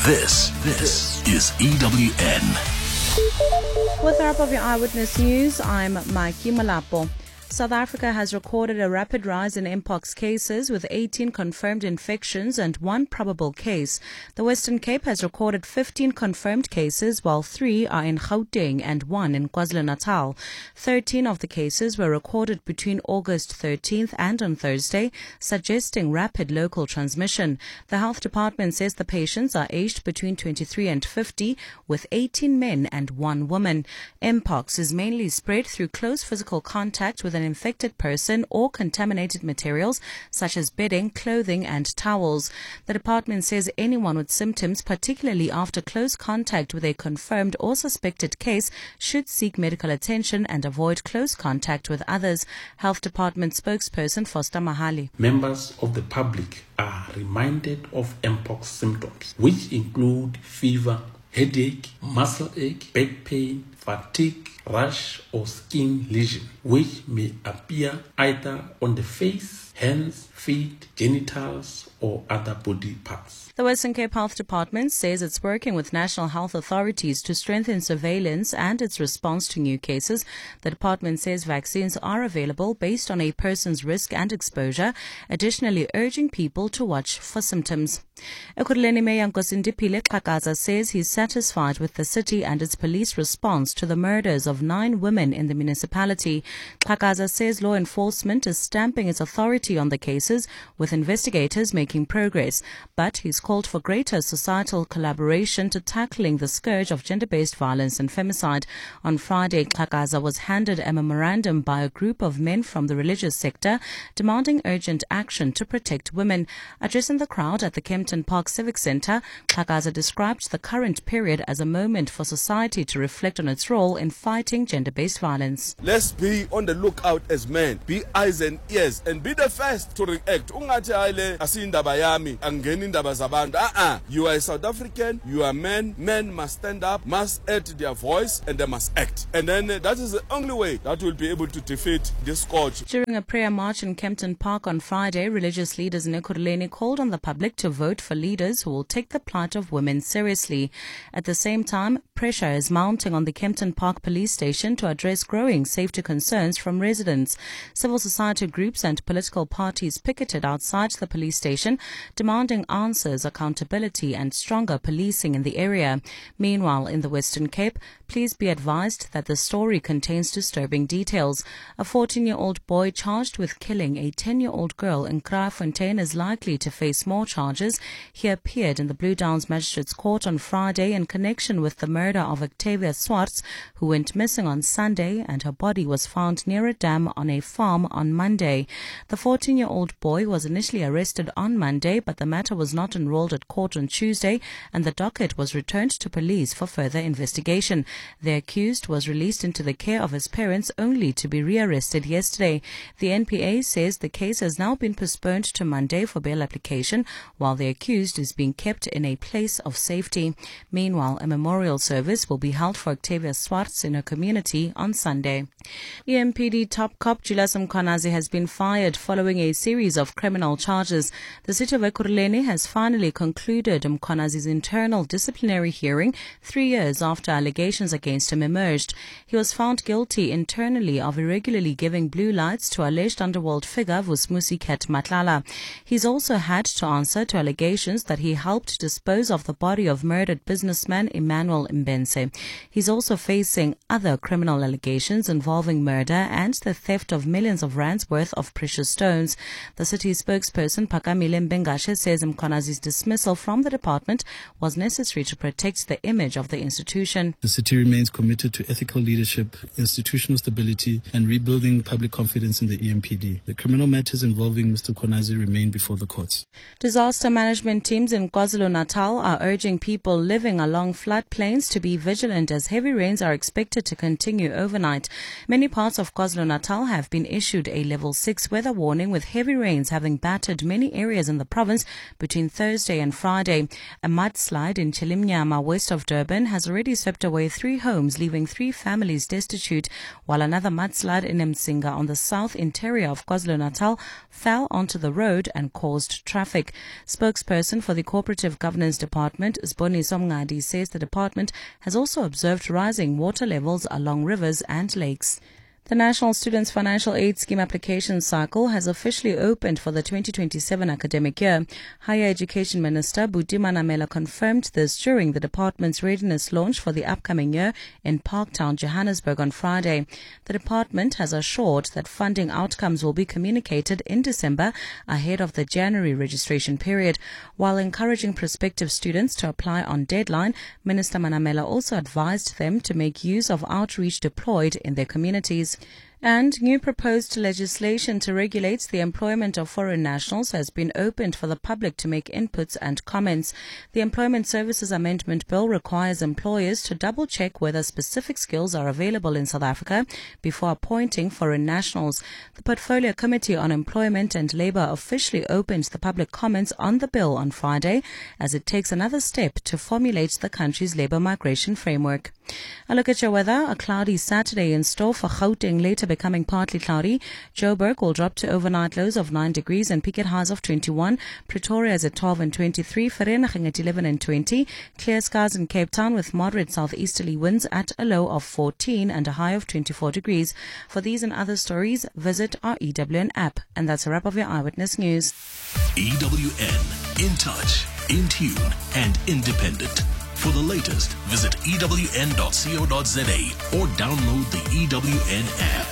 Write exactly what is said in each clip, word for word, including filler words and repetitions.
This, this is E W N. With the wrap of your Eyewitness News, I'm Mikey Malapo. South Africa has recorded a rapid rise in Mpox cases with eighteen confirmed infections and one probable case. The Western Cape has recorded fifteen confirmed cases, while three are in Gauteng and one in KwaZulu-Natal. thirteen of the cases were recorded between August thirteenth and on Thursday, suggesting rapid local transmission. The Health Department says the patients are aged between twenty-three and fifty, with eighteen men and one woman. Mpox is mainly spread through close physical contact with an infected person or contaminated materials such as bedding, clothing and towels. The department says anyone with symptoms, particularly after close contact with a confirmed or suspected case, should seek medical attention and avoid close contact with others. Health Department spokesperson Foster Mahali. Members of the public are reminded of Mpox symptoms, which include fever, headache, muscle ache, back pain, fatigue, rash or skin lesion, which may appear either on the face, hands, feet, genitals, or other body parts. The Western Cape Health Department says it's working with national health authorities to strengthen surveillance and its response to new cases. The department says vaccines are available based on a person's risk and exposure, additionally urging people to watch for symptoms. Ekurhuleni Mayor Nkosindipile Xhakaza says he's satisfied with the city and its police response to the murders of nine women in the municipality. Xhakaza says law enforcement is stamping its authority on the cases, with investigators making progress, but he's called for greater societal collaboration to tackling the scourge of gender-based violence and femicide. On Friday, Xhakaza was handed a memorandum by a group of men from the religious sector demanding urgent action to protect women. Addressing the crowd at the Kempton Park Civic Centre, Xhakaza described the current period as a moment for society to reflect on its role in fighting gender-based violence. Let's be on the lookout as men, be eyes and ears, and be the first to react. Ungathi hayle asindaba yami angeni indaba zabantu. Uh-uh. You are a South African, you are men, men must stand up, must add their voice, and they must act. And then uh, that is the only way that will be able to defeat this scourge. During a prayer march in Kempton Park on Friday, religious leaders in Ekurhuleni called on the public to vote for leaders who will take the plight of women seriously. At the same time, pressure is mounting on the Kempton Park police station to address growing safety concerns from residents. Civil society groups and political parties picketed outside the police station, demanding answers, accountability and stronger policing in the area. Meanwhile, in the Western Cape, please be advised that the story contains disturbing details. A fourteen-year-old boy charged with killing a ten-year-old girl in Kraaifontein is likely to face more charges. He appeared in the Blue Downs Magistrates Court on Friday in connection with the murder of Octavia Swartz, who went missing on Sunday, and her body was found near a dam on a farm on Monday. The fourteen-year-old boy was initially arrested on Monday, but the matter was not enrolled at court on Tuesday, and the docket was returned to police for further investigation. The accused was released into the care of his parents only to be rearrested yesterday. The N P A says the case has now been postponed to Monday for bail application, while the accused is being kept in a place of safety. Meanwhile, a memorial service will be held for Octavia Swartz in her community on Sunday. E M P D top cop Julius Mkhwanazi has been fired following a series of criminal charges. The city of Ekurhuleni has finally concluded Mkhwanazi's internal disciplinary hearing three years after allegations against him emerged. He was found guilty internally of irregularly giving blue lights to alleged underworld figure Vusmusi Ket Matlala. He's also had to answer to allegations that he helped dispose of the body of murdered businessman Emmanuel Mbense. He's also facing other criminal allegations involving murder and the theft of millions of rands worth of precious stones. The city's spokesperson Phakamile Mbengashe says Mkhwanazi's dismissal from the department was necessary to protect the image of the institution. The city remains committed to ethical leadership, institutional stability, and rebuilding public confidence in the E M P D. The criminal matters involving Mister Mkhwanazi remain before the courts. Disaster management teams in KwaZulu-Natal are urging people living along floodplains to be vigilant as heavy rains are expected to continue overnight. Many parts of KwaZulu-Natal have been issued a level six weather warning, with heavy rains having battered many areas in the province between Thursday and Friday. A mudslide in Chilimnyama, west of Durban, has already swept away three homes, leaving three families destitute, while another mudslide in Msinga on the south interior of KwaZulu-Natal fell onto the road and caused traffic. Spokesperson for the Cooperative Governance Department, Sboniso Mngadi, says the department has also observed rising water levels along rivers and lakes. The National Students Financial Aid Scheme application cycle has officially opened for the twenty twenty-seven academic year. Higher Education Minister Buti Manamela confirmed this during the department's readiness launch for the upcoming year in Parktown, Johannesburg on Friday. The department has assured that funding outcomes will be communicated in December ahead of the January registration period. While encouraging prospective students to apply on deadline, Minister Manamela also advised them to make use of outreach deployed in their communities. And new proposed legislation to regulate the employment of foreign nationals has been opened for the public to make inputs and comments. The Employment Services Amendment Bill requires employers to double-check whether specific skills are available in South Africa before appointing foreign nationals. The Portfolio Committee on Employment and Labour officially opened the public comments on the bill on Friday as it takes another step to formulate the country's labour migration framework. A look at your weather. A cloudy Saturday in store for Gauteng, later becoming partly cloudy. Joburg will drop to overnight lows of nine degrees and peak at highs of twenty-one. Pretoria is at twelve and twenty-three. Vereeniging at eleven and twenty. Clear skies in Cape Town with moderate southeasterly winds at a low of fourteen and a high of twenty-four degrees. For these and other stories, visit our E W N app. And that's a wrap of your Eyewitness News. E W N, in touch, in tune, and independent. For the latest, visit E W N dot co dot za or download the E W N app.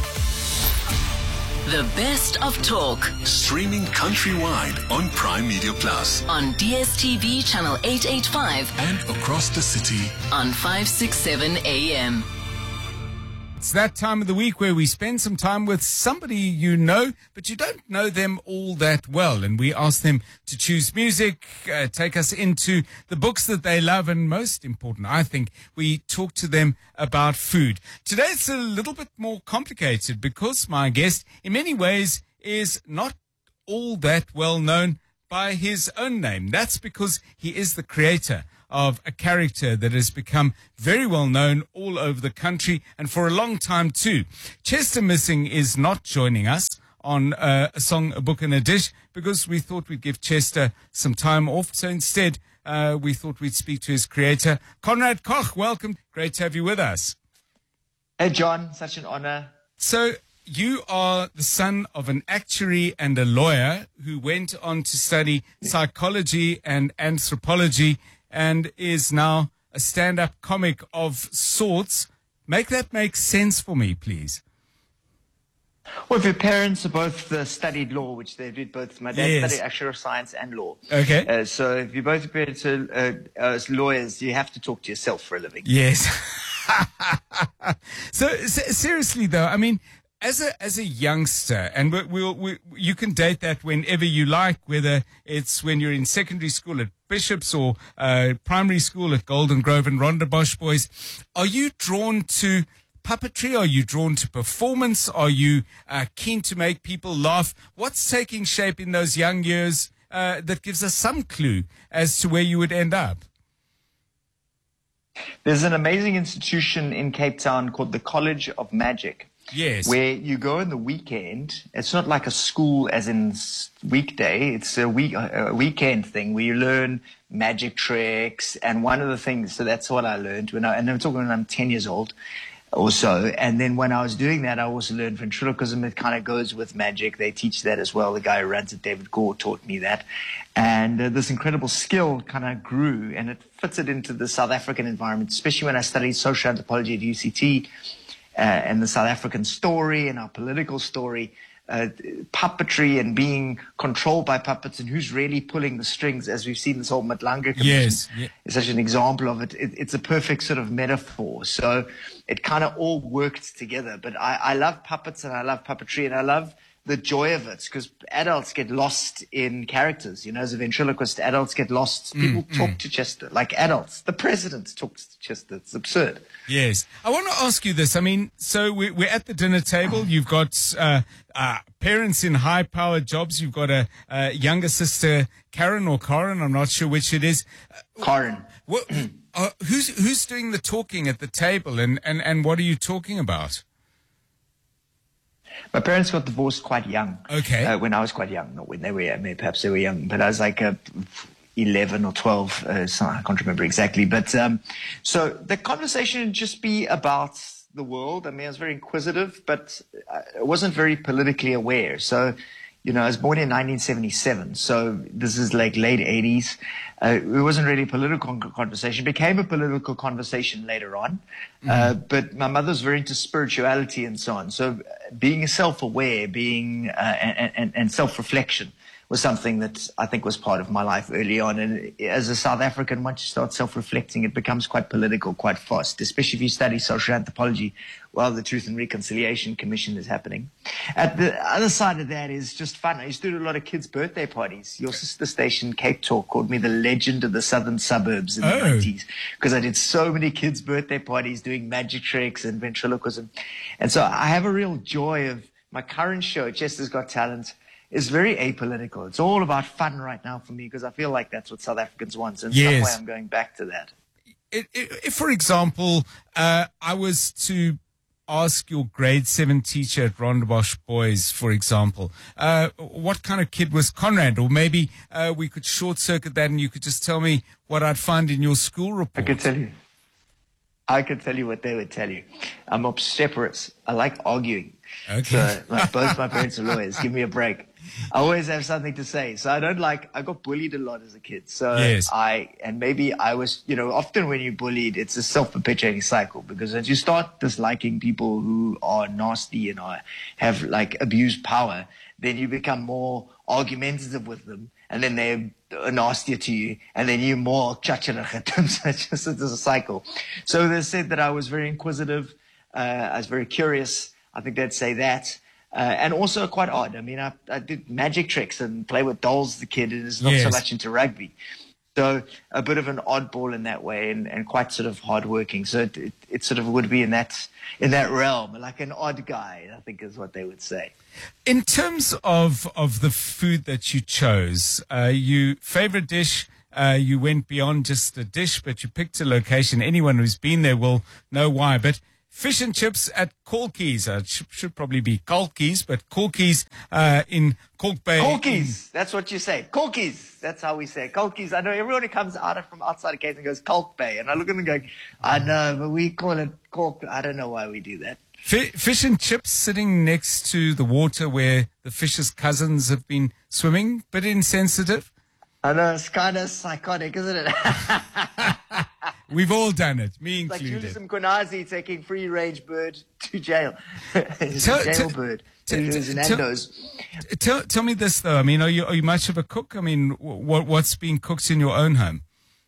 The best of talk. Streaming countrywide on Prime Media Plus. On D S T V channel eight eighty-five. And across the city on five sixty-seven A M. It's that time of the week where we spend some time with somebody you know, but you don't know them all that well. And we ask them to choose music, uh, take us into the books that they love, and most important, I think, we talk to them about food. Today it's a little bit more complicated because my guest, in many ways, is not all that well known by his own name. That's because he is the creator of a character that has become very well known all over the country and for a long time too. Chester Missing is not joining us on uh, A Song, a Book and a Dish because we thought we'd give Chester some time off. So instead, uh, we thought we'd speak to his creator. Conrad Koch, welcome. Great to have you with us. Hey, John. Such an honor. So you are the son of an actuary and a lawyer who went on to study psychology and anthropology and is now a stand-up comic of sorts. Make that make sense for me, please. Well, if your parents are both uh, studied law, which they did both, my dad Yes. studied actuarial science and law. Okay. Uh, so if you both parents are uh, as lawyers, you have to talk to yourself for a living. Yes. So s- seriously, though, I mean, as a as a youngster, and we, we'll, we, you can date that whenever you like, whether it's when you're in secondary school at Bishops or uh, primary school at Golden Grove and Rondebosch Boys, are you drawn to puppetry? Are you drawn to performance? Are you uh, keen to make people laugh? What's taking shape in those young years uh, that gives us some clue as to where you would end up? There's an amazing institution in Cape Town called the College of Magic. Yes. Where you go on the weekend. It's not like a school as in s- weekday. It's a week a weekend thing where you learn magic tricks. And one of the things, so that's what I learned when I, and I'm talking when I'm ten years old or so. And then when I was doing that, I also learned ventriloquism. It kind of goes with magic. They teach that as well. The guy who runs it, David Gore, taught me that. And uh, this incredible skill kind of grew, and it fits it into the South African environment, especially when I studied social anthropology at U C T. Uh, and the South African story and our political story, uh, puppetry and being controlled by puppets and who's really pulling the strings, as we've seen this whole Matlanga Commission Yes, yeah. is such an example of it. it. It's a perfect sort of metaphor. So it kind of all worked together. But I, I love puppets and I love puppetry and I love the joy of it, because adults get lost in characters. You know, as a ventriloquist, adults get lost. People Mm, talk mm. to Chester like adults. The president talks to Chester. It's absurd. Yes. I want to ask you this. I mean, so we, we're at the dinner table. You've got uh, uh, parents in high-powered jobs. You've got a, a younger sister, Karen or Corin. I'm not sure which it is. Corin. What, uh, who's who's doing the talking at the table, and, and, and what are you talking about? My parents got divorced quite young. Okay. Uh, when I was quite young, not when they were, I mean, perhaps they were young, but I was like uh, eleven or twelve. Uh, so I can't remember exactly. But um, so the conversation would just be about the world. I mean, I was very inquisitive, but I wasn't very politically aware. So, you know, I was born in nineteen seventy-seven. So this is like late eighties. Uh, it wasn't really a political conversation. It became a political conversation later on. Mm-hmm. Uh, but my mother was very into spirituality and so on. So being self-aware, being uh, and, and, and self-reflection was something that I think was part of my life early on. And as a South African, once you start self-reflecting, it becomes quite political quite fast, especially if you study social anthropology while the Truth and Reconciliation Commission is happening. At the other side of that is just fun. I used to do a lot of kids' birthday parties. Your sister station, Cape Talk, called me the legend of the southern suburbs in the Oh. nineties, because I did so many kids' birthday parties doing magic tricks and ventriloquism. And so I have a real joy of my current show, Chester's Got Talent, is very apolitical. It's all about fun right now for me, because I feel like that's what South Africans want. So in some Yes. way I'm going back to that. If, if for example, uh, I was to ask your grade seven teacher at Rondebosch Boys, for example, uh, what kind of kid was Conrad? Or maybe uh, we could short circuit that and you could just tell me what I'd find in your school report. I could tell you. I could tell you what they would tell you. I'm obstreperous. I like arguing. Okay. So like, both my parents are lawyers. Give me a break. I always have something to say. So I don't like, I got bullied a lot as a kid. So Yes. I, and maybe I was, you know, often when you're bullied, it's a self-perpetuating cycle, because as you start disliking people who are nasty and are, have like abused power, then you become more argumentative with them. And then they're nastier to you, and then you're more chacharig at them. So it's just it's a cycle. So they said that I was very inquisitive. Uh, I was very curious. I think they'd say that. Uh, and also quite odd. I mean, I, I did magic tricks and play with dolls as a kid, and is not Yes. so much into rugby. So a bit of an oddball in that way, and, and quite sort of hardworking. So it, it, it sort of would be in that in that realm, like an odd guy, I think is what they would say. In terms of, of the food that you chose, uh, you favorite dish, uh, you went beyond just a dish, but you picked a location. Anyone who's been there will know why. But fish and chips at Kalkies, uh, it should, should probably be Kalkies, but Kalkies uh, in Kalk Bay. Kalkies, that's what you say. Kalkies, that's how we say it. Kalkies. I know everyone who comes out of, from outside of Cape Town goes Kalk Bay, and I look at them going, I know, but we call it Kalk. I don't know why we do that. Fi- Fish and chips sitting next to the water where the fish's cousins have been swimming, bit insensitive. I know, it's kind of psychotic, isn't it? We've all done it, me Like included. Julius Mkonazi taking free-range bird to jail. He's Tell- a jail tell- bird. tell- It was tell- Nando's. Tell, tell me this, though. I mean, are you, are you much of a cook? I mean, what, what's being cooked in your own home?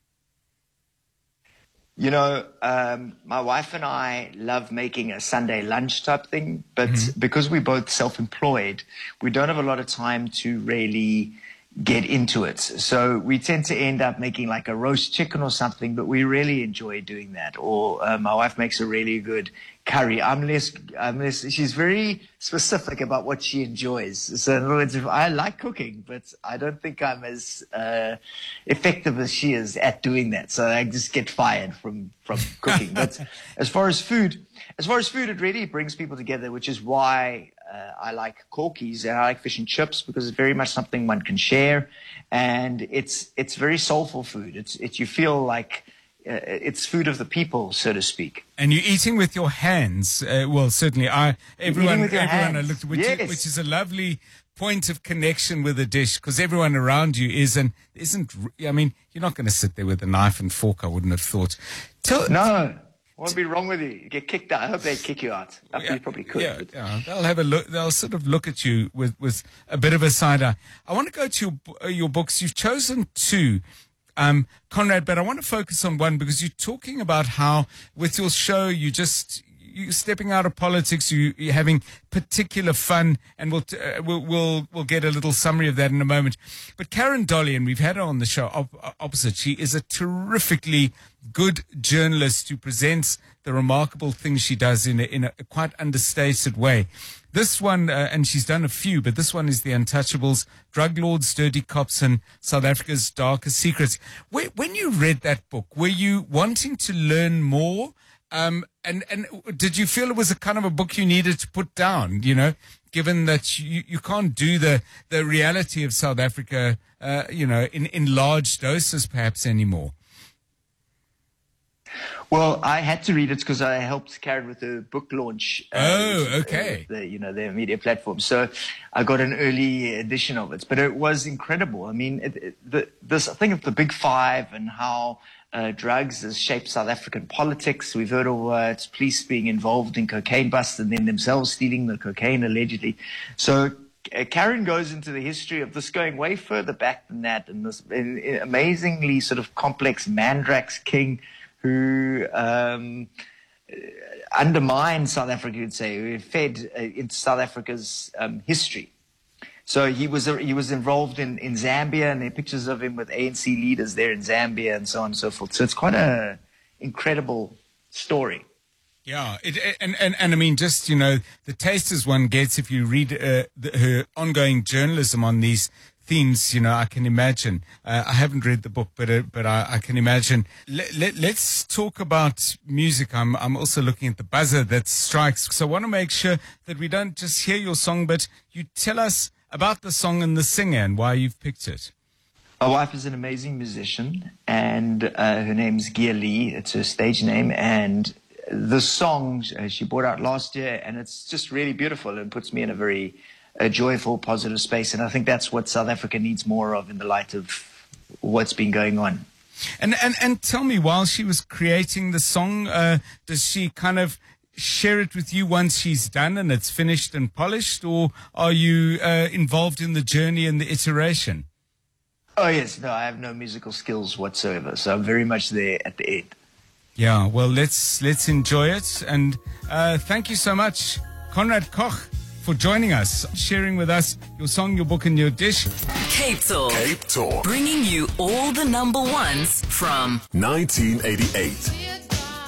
You know, um, my wife and I love making a Sunday lunch type thing, but Mm-hmm. because we're both self-employed, we don't have a lot of time to really get into it. So we tend to end up making like a roast chicken or something, but we really enjoy doing that. Or uh, my wife makes a really good curry. I'm less, I'm less, she's very specific about what she enjoys. So in other words, if I like cooking, but I don't think I'm as uh, effective as she is at doing that. So I just get fired from, from cooking. But as far as food, as far as food, it really brings people together, which is why uh, I like Kalkies and I like fish and chips, because it's very much something one can share, and it's it's very soulful food. It's it's you feel like uh, it's food of the people, so to speak. And you're eating with your hands. Uh, well, certainly, I everyone with your everyone I hands. looked, which, Yes. is, which is a lovely point of connection with the dish, because everyone around you is and isn't. I mean, you're not going to sit there with a knife and fork. I wouldn't have thought. Tell, No, what'd be wrong with you? You get kicked out. I hope they'd kick you out. I Yeah, you probably could. Yeah, but- yeah, they'll have a look. They'll sort of look at you with, with a bit of a side eye. I want to go to your, b- uh, your books. You've chosen two, um, Conrad, but I want to focus on one, because you're talking about how with your show you just you're stepping out of politics, you, you're having particular fun, and we'll, uh, we'll we'll we'll get a little summary of that in a moment. But Karen Dolly, and we've had her on the show op- opposite, she is a terrifically good journalist who presents the remarkable things she does in a, in a quite understated way. This one, uh, and she's done a few, but this one is The Untouchables, Drug Lords, Dirty Cops, and South Africa's Darkest Secrets. When, when you read that book, were you wanting to learn more? Um, and, and did you feel it was a kind of a book you needed to put down, you know, given that you, you can't do the, the reality of South Africa, uh, you know, in, in large doses perhaps anymore? Well, I had to read it because I helped Karen with the book launch. Uh, oh, okay. Uh, the, you know, their media platform. So I got an early edition of it, but it was incredible. I mean, it, it, the, this thing of the Big Five and how uh, drugs has shaped South African politics. We've heard of uh, it's police being involved in cocaine busts and then themselves stealing the cocaine allegedly. So uh, Karen goes into the history of this going way further back than that, and this in, in amazingly sort of complex Mandrax king who um, undermined South Africa, you'd say, who fed uh, into South Africa's um, history. So he was uh, he was involved in, in Zambia, and there are pictures of him with A N C leaders there in Zambia and so on and so forth. So it's quite a incredible story. Yeah, it, and, and, and I mean, just, you know, the tasters one gets if you read uh, the, her ongoing journalism on these themes, you know, I can imagine. Uh, I haven't read the book, but uh, but I, I can imagine. Let, let, let's talk about music. I'm I'm also looking at the buzzer that strikes. So I want to make sure that we don't just hear your song, but you tell us about the song and the singer and why you've picked it. My wife is an amazing musician, and uh, her name's Gia Lee. It's her stage name, and the song uh, she brought out last year, and it's just really beautiful and puts me in a very a joyful, positive space. And I think that's what South Africa needs more of in the light of what's been going on. And and, and tell me, while she was creating the song, uh, does she kind of share it with you once she's done and it's finished and polished, or are you uh, involved in the journey and the iteration? Oh, yes. No, I have no musical skills whatsoever, so I'm very much there at the end. Yeah, well, let's let's enjoy it. And uh, thank you so much, Conrad Koch, for joining us, sharing with us your song, your book, and your dish. Cape Talk. Cape Talk. Bringing you all the number ones from nineteen eighty-eight.